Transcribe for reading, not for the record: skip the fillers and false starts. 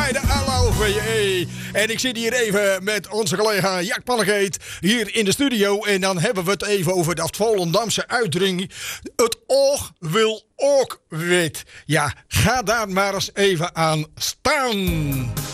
bij de LOVE. En ik zit hier even met onze collega Jack Pannegeet hier in de studio. En dan hebben we het even over dat Volendamse uitdrukking. Het oog wil ook wit. Ja, ga daar maar eens even aan staan.